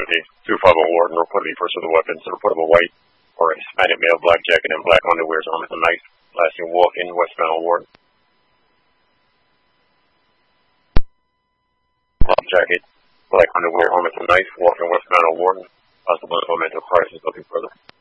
the 250 Wharton, reportedly pursued the weapons, reportable white or Hispanic male, black jacket and black underwear, arm with a knife, last seen walking westbound Wharton. Black jacket, black underwear, arm with a knife, walking westbound Wharton. Possible mental crisis, looking further.